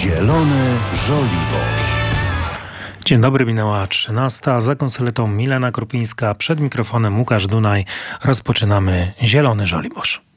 Zielony Żoliborz. Dzień dobry, minęła 13. Za konsoletą Milena Krupińska, przed mikrofonem Łukasz Dunaj. Rozpoczynamy Zielony Żoliborz.